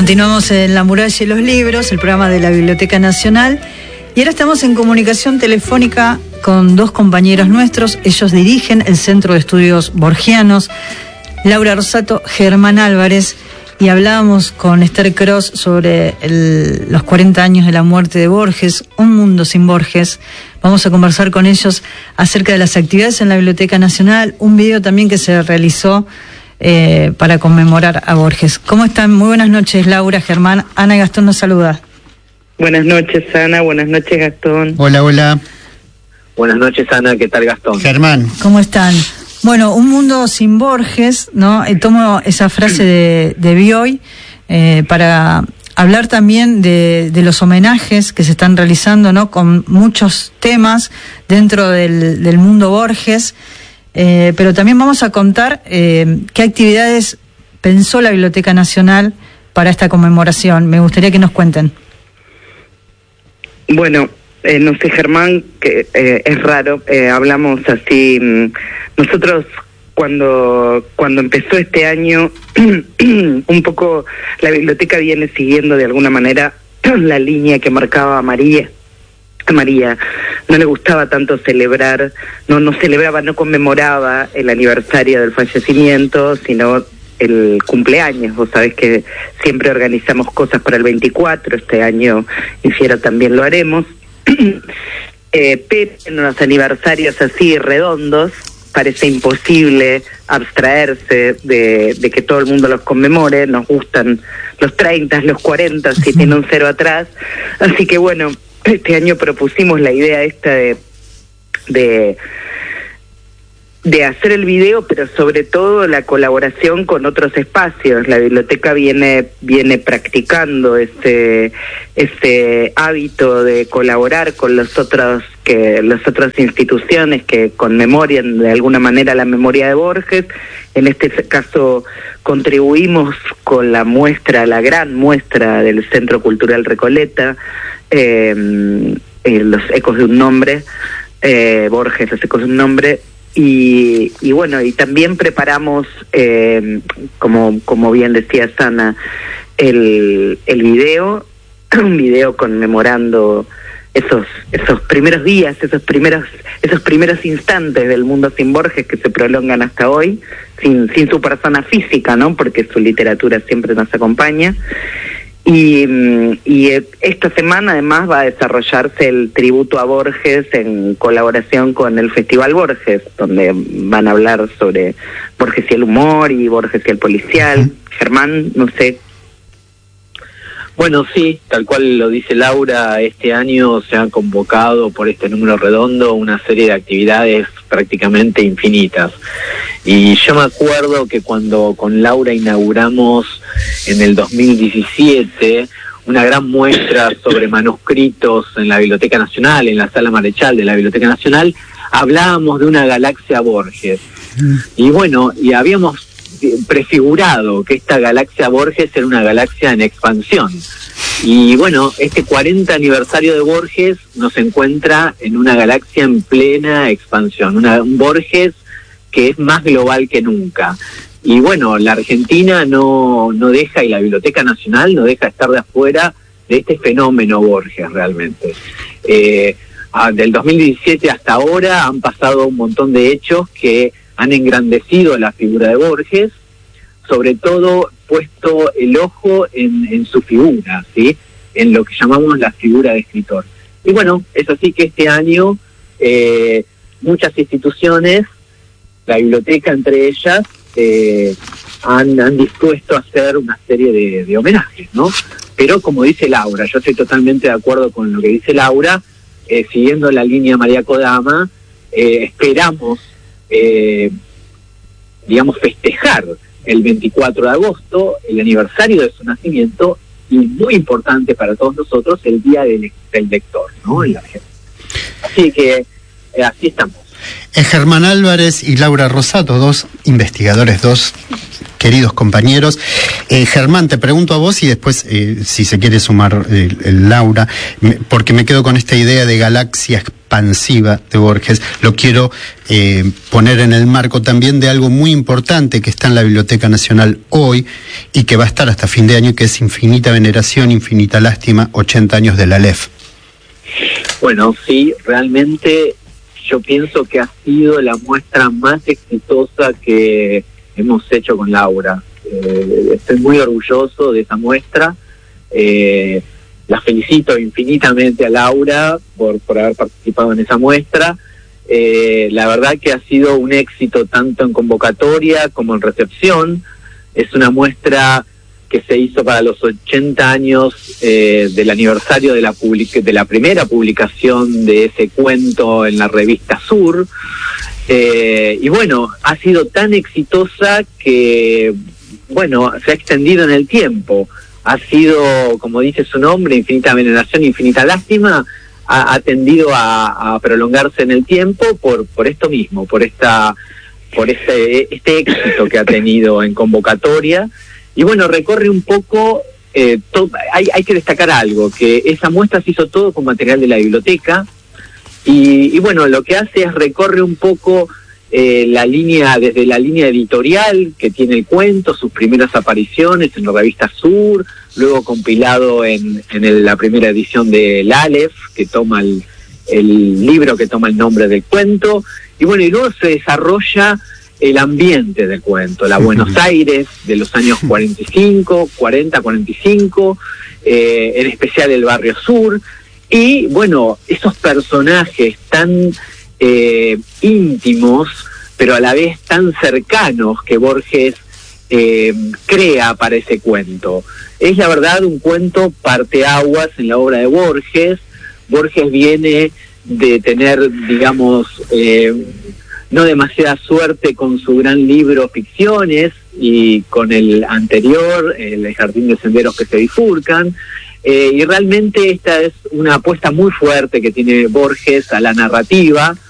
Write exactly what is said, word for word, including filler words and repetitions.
Continuamos en La Muralla y los Libros, el programa de la Biblioteca Nacional, y ahora estamos en comunicación telefónica con dos compañeros nuestros. Ellos dirigen el Centro de Estudios Borgianos, Laura Rosato, Germán Álvarez, y hablábamos con Esther Cross sobre el, los cuarenta años de la muerte de Borges, Un mundo sin Borges. Vamos a conversar con ellos acerca de las actividades en la Biblioteca Nacional, un video también que se realizó Eh, para conmemorar a Borges. ¿Cómo están? Muy buenas noches, Laura, Germán. Ana y Gastón nos saluda. Buenas noches, Ana. Buenas noches, Gastón. Hola, hola. Buenas noches, Ana. ¿Qué tal, Gastón? Germán. ¿Cómo están? Bueno, Un mundo sin Borges, ¿no? Eh, tomo esa frase de, de Bioy eh, para hablar también de, de los homenajes que se están realizando, ¿no? Con muchos temas dentro del, del mundo Borges. Eh, pero también vamos a contar eh, qué actividades pensó la Biblioteca Nacional para esta conmemoración. Me gustaría que nos cuenten. Bueno, eh, no sé, Germán, que eh, es raro, eh, hablamos así. Nosotros cuando cuando empezó este año, un poco la biblioteca viene siguiendo de alguna manera la línea que marcaba María. A María no le gustaba tanto celebrar, no no celebraba, no conmemoraba el aniversario del fallecimiento, sino el cumpleaños. Vos sabés que siempre organizamos cosas para el veinticuatro, este año hiciera también lo haremos, eh, pero en los aniversarios así redondos parece imposible abstraerse de, de que todo el mundo los conmemore. Nos gustan los treinta, los cuarenta, si tiene un cero atrás, así que bueno, este año propusimos la idea esta de, de de hacer el video, pero sobre todo la colaboración con otros espacios. La biblioteca viene viene practicando este este hábito de colaborar con los otros que las otras instituciones que conmemorian de alguna manera la memoria de Borges. En este caso contribuimos con la muestra, la gran muestra del Centro Cultural Recoleta, eh, eh, los ecos de un nombre, eh, Borges, los ecos de un nombre. Y, y bueno, y también preparamos, eh, como como bien decía Sana, el, el video, un video conmemorando esos esos primeros días, esos primeros esos primeros instantes del mundo sin Borges que se prolongan hasta hoy, sin sin su persona física, ¿no? Porque su literatura siempre nos acompaña. Y, y esta semana además va a desarrollarse el tributo a Borges en colaboración con el Festival Borges, donde van a hablar sobre Borges y el humor y Borges y el policial. Uh-huh. Germán, no sé. Bueno, sí, tal cual lo dice Laura, este año se han convocado por este número redondo una serie de actividades prácticamente infinitas. Y yo me acuerdo que cuando con Laura inauguramos en el dos mil diecisiete una gran muestra sobre manuscritos en la Biblioteca Nacional, en la Sala Marechal de la Biblioteca Nacional, hablábamos de una galaxia Borges. Y bueno, y habíamos prefigurado que esta galaxia Borges era una galaxia en expansión. Y bueno, este cuarenta aniversario de Borges nos encuentra en una galaxia en plena expansión, una, un Borges que es más global que nunca. Y bueno, la Argentina no, no deja, y la Biblioteca Nacional no deja estar de afuera de este fenómeno Borges realmente. Eh, a, del dos mil diecisiete hasta ahora han pasado un montón de hechos que han engrandecido la figura de Borges, sobre todo puesto el ojo en, en su figura, ¿sí? En lo que llamamos la figura de escritor. Y bueno, es así que este año eh, muchas instituciones, la biblioteca entre ellas, eh, han, han dispuesto a hacer una serie de, de homenajes, ¿no? Pero como dice Laura, yo estoy totalmente de acuerdo con lo que dice Laura, eh, siguiendo la línea María Kodama, eh, esperamos Eh, digamos, festejar el veinticuatro de agosto, el aniversario de su nacimiento, y muy importante para todos nosotros, el Día del, del Lector, ¿no? En la Argentina. Así que, eh, así estamos. Eh, Germán Álvarez y Laura Rosato, dos investigadores, dos queridos compañeros. Eh, Germán, te pregunto a vos y después, eh, si se quiere sumar eh, el Laura, me, porque me quedo con esta idea de galaxia expansiva de Borges. Lo quiero eh, poner en el marco también de algo muy importante que está en la Biblioteca Nacional hoy y que va a estar hasta fin de año, que es Infinita Veneración, Infinita Lástima, ochenta años de la Aleph. Bueno, sí, realmente yo pienso que ha sido la muestra más exitosa que hemos hecho con Laura. Eh, estoy muy orgulloso de esa muestra. Eh, la felicito infinitamente a Laura por, por haber participado en esa muestra. Eh, la verdad que ha sido un éxito tanto en convocatoria como en recepción. Es una muestra que se hizo para los ochenta años eh, del aniversario de la, public- de la primera publicación de ese cuento en la revista Sur. Eh, y bueno, ha sido tan exitosa que, bueno, se ha extendido en el tiempo. Ha sido, como dice su nombre, Infinita Veneración, Infinita Lástima, ha, ha tendido a, a prolongarse en el tiempo por, por esto mismo, por esta, por este, este éxito que ha tenido en convocatoria. Y bueno, recorre un poco, eh, to- hay, hay que destacar algo, que esa muestra se hizo todo con material de la biblioteca, y, y bueno, lo que hace es recorre un poco eh, la línea, desde la línea editorial que tiene el cuento, sus primeras apariciones en la revista Sur, luego compilado en, en el, la primera edición del Aleph, que toma el, el libro que toma el nombre del cuento, y bueno, y luego se desarrolla el ambiente del cuento, la Buenos Aires de los años cuarenta y cinco, cuarenta, cuarenta y cinco, eh, en especial el barrio Sur, y bueno, esos personajes tan eh, íntimos, pero a la vez tan cercanos que Borges eh, crea para ese cuento. Es la verdad un cuento parteaguas en la obra de Borges. Borges viene de tener, digamos, eh, no demasiada suerte con su gran libro Ficciones y con el anterior, El Jardín de Senderos que se bifurcan, eh, y realmente esta es una apuesta muy fuerte que tiene Borges a la narrativa,